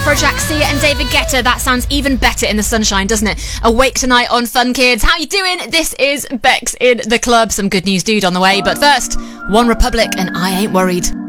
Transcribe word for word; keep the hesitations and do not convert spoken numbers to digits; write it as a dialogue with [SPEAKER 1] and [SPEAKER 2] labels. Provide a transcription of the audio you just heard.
[SPEAKER 1] Afrojack, Sia and David Guetta. That sounds even better in the sunshine, doesn't it? Awake tonight on Fun Kids. How you doing? This is Bex in the Club. Some good news, dude, on the way. But first, One Republic and I Ain't Worried.